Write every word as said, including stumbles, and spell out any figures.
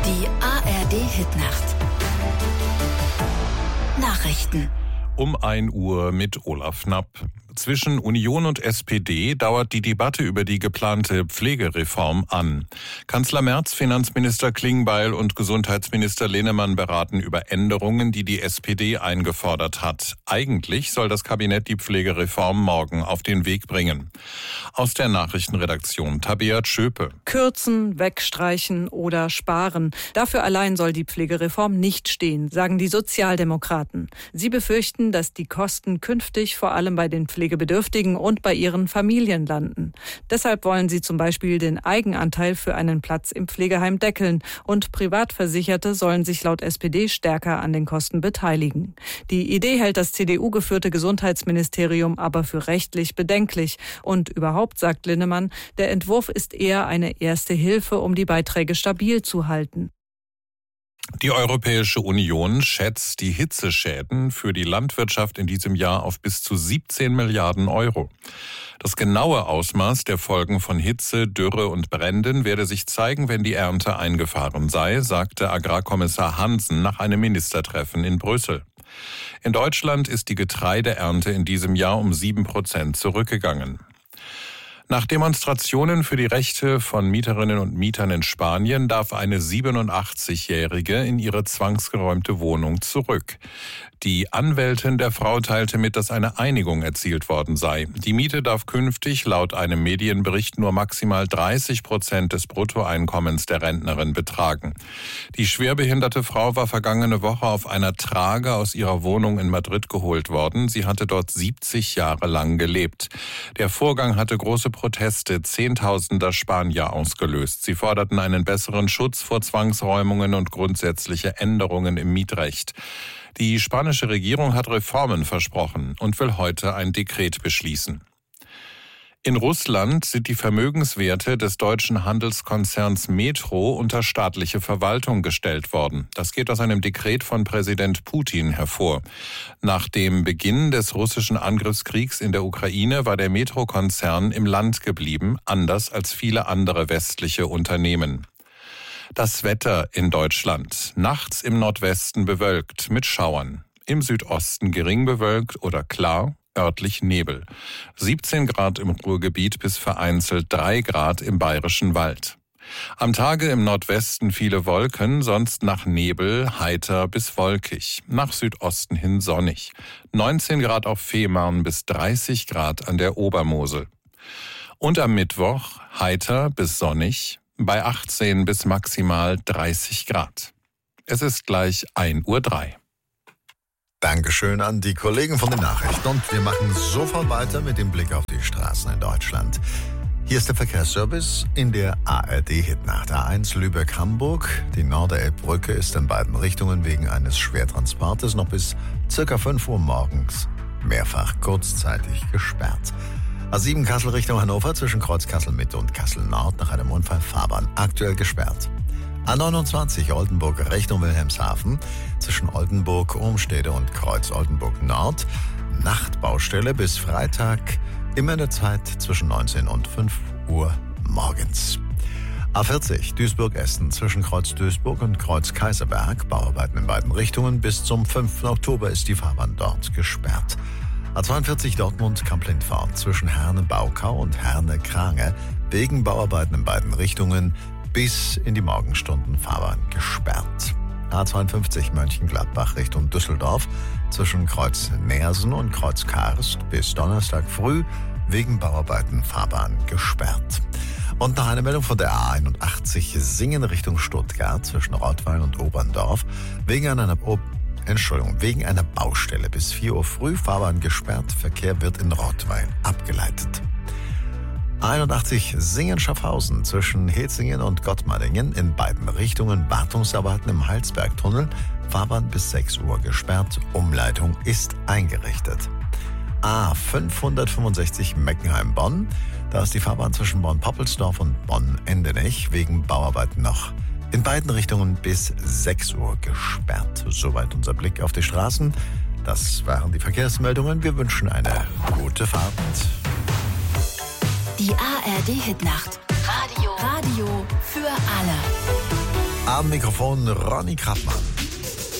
Die A R D-Hitnacht. Nachrichten. Um ein Uhr mit Olaf Knapp. Zwischen Union und S P D dauert die Debatte über die geplante Pflegereform an. Kanzler Merz, Finanzminister Klingbeil und Gesundheitsminister Linnemann beraten über Änderungen, die die S P D eingefordert hat. Eigentlich soll das Kabinett die Pflegereform morgen auf den Weg bringen. Aus der Nachrichtenredaktion Tabea Schöpe. Kürzen, wegstreichen oder sparen. Dafür allein soll die Pflegereform nicht stehen, sagen die Sozialdemokraten. Sie befürchten, dass die Kosten künftig vor allem bei den Pflegebedürftigen und bei ihren Familien landen. Deshalb wollen sie zum Beispiel den Eigenanteil für einen Platz im Pflegeheim deckeln und Privatversicherte sollen sich laut S P D stärker an den Kosten beteiligen. Die Idee hält das C D U-geführte Gesundheitsministerium aber für rechtlich bedenklich. Und überhaupt, sagt Linnemann, der Entwurf ist eher eine erste Hilfe, um die Beiträge stabil zu halten. Die Europäische Union schätzt die Hitzeschäden für die Landwirtschaft in diesem Jahr auf bis zu siebzehn Milliarden Euro. Das genaue Ausmaß der Folgen von Hitze, Dürre und Bränden werde sich zeigen, wenn die Ernte eingefahren sei, sagte Agrarkommissar Hansen nach einem Ministertreffen in Brüssel. In Deutschland ist die Getreideernte in diesem Jahr um sieben Prozent zurückgegangen. Nach Demonstrationen für die Rechte von Mieterinnen und Mietern in Spanien darf eine siebenundachtzigjährige in ihre zwangsgeräumte Wohnung zurück. Die Anwältin der Frau teilte mit, dass eine Einigung erzielt worden sei. Die Miete darf künftig laut einem Medienbericht nur maximal dreißig Prozent des Bruttoeinkommens der Rentnerin betragen. Die schwerbehinderte Frau war vergangene Woche auf einer Trage aus ihrer Wohnung in Madrid geholt worden. Sie hatte dort siebzig Jahre lang gelebt. Der Vorgang hatte große Proteste Zehntausender Spanier ausgelöst. Sie forderten einen besseren Schutz vor Zwangsräumungen und grundsätzliche Änderungen im Mietrecht. Die spanische Regierung hat Reformen versprochen und will heute ein Dekret beschließen. In Russland sind die Vermögenswerte des deutschen Handelskonzerns Metro unter staatliche Verwaltung gestellt worden. Das geht aus einem Dekret von Präsident Putin hervor. Nach dem Beginn des russischen Angriffskriegs in der Ukraine war der Metro-Konzern im Land geblieben, anders als viele andere westliche Unternehmen. Das Wetter in Deutschland. Nachts im Nordwesten bewölkt mit Schauern. Im Südosten gering bewölkt oder klar, örtlich Nebel. siebzehn Grad im Ruhrgebiet bis vereinzelt drei Grad im Bayerischen Wald. Am Tage im Nordwesten viele Wolken, sonst nach Nebel heiter bis wolkig. Nach Südosten hin sonnig. neunzehn Grad auf Fehmarn bis dreißig Grad an der Obermosel. Und am Mittwoch heiter bis sonnig. Bei achtzehn bis maximal dreißig Grad. Es ist gleich ein Uhr drei. Dankeschön an die Kollegen von den Nachrichten. Und wir machen sofort weiter mit dem Blick auf die Straßen in Deutschland. Hier ist der Verkehrsservice in der A R D-Hitnacht. A eins Lübeck-Hamburg. Die Norderelbbrücke ist in beiden Richtungen wegen eines Schwertransportes noch bis circa fünf Uhr morgens mehrfach kurzzeitig gesperrt. A sieben Kassel Richtung Hannover zwischen Kreuz Kassel-Mitte und Kassel-Nord nach einem Unfall Fahrbahn aktuell gesperrt. A neunundzwanzig Oldenburg Richtung Wilhelmshaven zwischen Oldenburg, Urmstede und Kreuz Oldenburg Nord. Nachtbaustelle bis Freitag immer in der Zeit zwischen neunzehn und fünf Uhr morgens. A vierzig Duisburg-Essen zwischen Kreuz Duisburg und Kreuz Kaiserberg. Bauarbeiten in beiden Richtungen. Bis zum fünften Oktober ist die Fahrbahn dort gesperrt. A zweiundvierzig Dortmund-Kamp-Lindfort zwischen Herne-Baukau und Herne-Krange wegen Bauarbeiten in beiden Richtungen bis in die Morgenstunden Fahrbahn gesperrt. A zweiundfünfzig Mönchengladbach Richtung Düsseldorf zwischen Kreuz Neersen und Kreuz Karst bis Donnerstag früh wegen Bauarbeiten Fahrbahn gesperrt. Und nach einer Meldung von der A einundachtzig Singen Richtung Stuttgart zwischen Rottweil und Oberndorf wegen einer Ob Entschuldigung, wegen einer Baustelle bis vier Uhr früh Fahrbahn gesperrt. Verkehr wird in Rottweil abgeleitet. einundachtzig Singen-Schaffhausen zwischen Hetzingen und Gottmardingen in beiden Richtungen Wartungsarbeiten im Heilsbergtunnel. Fahrbahn bis sechs Uhr gesperrt. Umleitung ist eingerichtet. A fünfhundertfünfundsechzig Meckenheim-Bonn. Da ist die Fahrbahn zwischen Bonn-Poppelsdorf und Bonn-Endenich wegen Bauarbeiten noch in beiden Richtungen bis sechs Uhr gesperrt. Soweit unser Blick auf die Straßen. Das waren die Verkehrsmeldungen. Wir wünschen eine gute Fahrt. Die A R D-Hitnacht. Radio. Radio für alle. Am Mikrofon Ronny Krappmann.